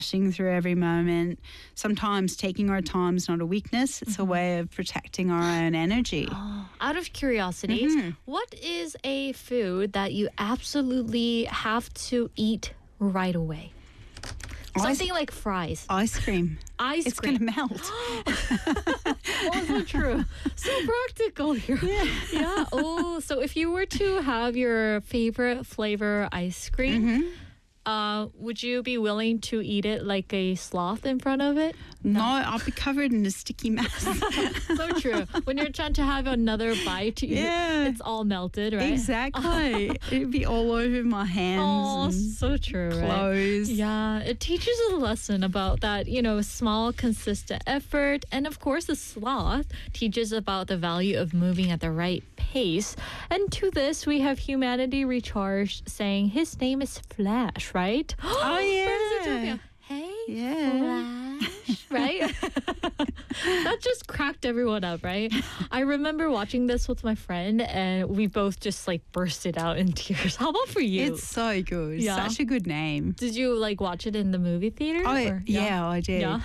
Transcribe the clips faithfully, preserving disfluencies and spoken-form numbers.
rushing through every moment. Sometimes taking our time is not a weakness. It's mm-hmm. a way of protecting our own energy. Oh, out of curiosity, mm-hmm. what is a food that you absolutely have to eat right away? Something Ice, like fries. Ice cream. Ice it's cream. It's going to melt. Also true. So practical here. Yeah. Yeah. Oh, so if you were to have your favorite flavor ice cream, mm-hmm. Uh, would you be willing to eat it like a sloth in front of it? No, no I'll be covered in a sticky mess. So true. When you're trying to have another bite, you, yeah. it's all melted, right? Exactly. It'd be all over my hands. Oh, and so true, clothes. Right? Yeah, it teaches a lesson about that, you know, small, consistent effort. And of course, the sloth teaches about the value of moving at the right pace. And to this, we have Humanity Recharged saying his name is Flash, right? Oh, yeah. Hey, yeah. Flash, right? That just cracked everyone up, right? I remember watching this with my friend and we both just like bursted out in tears. How about for you? It's so good. Yeah. Such a good name. Did you like watch it in the movie theater? Oh, or? yeah, yeah, I did. Yeah.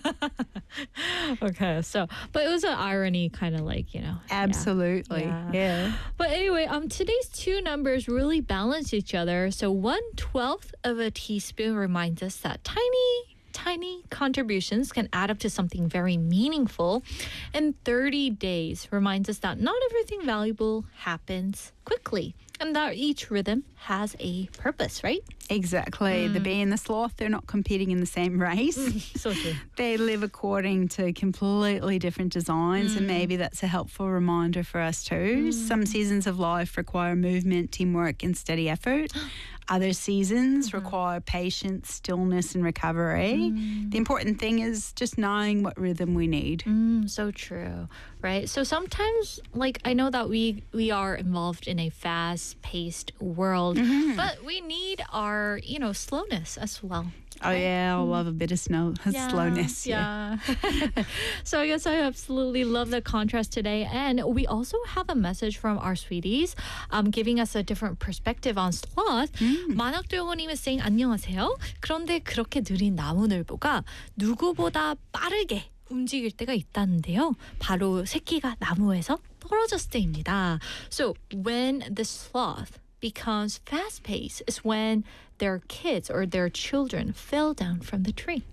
Okay, so but it was an irony, kind of like, you know. Absolutely. Yeah. yeah. But anyway, um, today's two numbers really balance each other. So one twelfth of a teaspoon reminds us that tiny, tiny contributions can add up to something very meaningful. And thirty days reminds us that not everything valuable happens quickly. And that each rhythm has a purpose, right? Exactly. Mm. The bee and the sloth, they're not competing in the same race. Mm, so true. They live according to completely different designs, mm. and maybe that's a helpful reminder for us too. Mm. Some seasons of life require movement, teamwork, and steady effort. Other seasons mm-hmm. require patience, stillness, and recovery. Mm. The important thing is just knowing what rhythm we need. Mm, so true, right? So sometimes, like, I know that we we are involved in a fast-paced world, mm-hmm. but we need our, you know, slowness as well. Oh, yeah, I love a bit of snow, yeah, slowness. Yeah. yeah. So I guess I absolutely love the contrast today. And we also have a message from our sweeties um, giving us a different perspective on sloth. 음. 만학도영호님 is saying, 안녕하세요. 그런데 그렇게 느린 나무늘보가 누구보다 빠르게 움직일 때가 있다는데요. 바로 새끼가 나무에서 떨어졌을 때입니다. So when the sloth becomes fast-paced is when their kids or their children fell down from the tree.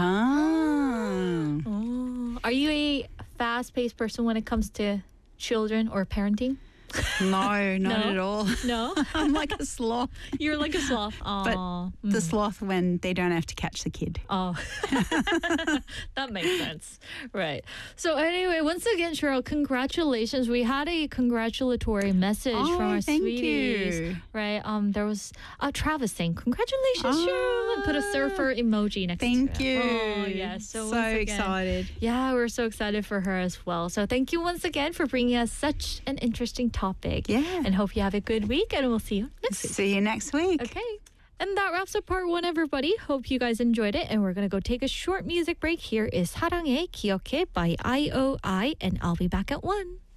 Ah. Oh. Are you a fast-paced person when it comes to children or parenting? No, not No? at all. No? I'm like a sloth. You're like a sloth. But Aw. the Mm. sloth when they don't have to catch the kid. Oh, that makes sense. Right. So anyway, once again, Cheryl, congratulations. We had a congratulatory message Oh, from our thank sweeties. you. Right. Um, there was uh, Travis saying, congratulations, Cheryl. And put a surfer emoji next Thank to it. you. Oh, yes. So, So once again, excited. Yeah, we're so excited for her as well. So thank you once again for bringing us such an interesting topic. Yeah. And hope you have a good week, and we'll see you next week. See you next week. Okay. And that wraps up part one, everybody. Hope you guys enjoyed it. And we're going to go take a short music break. Here is 사랑해 기억해 by I O I, and I'll be back at one.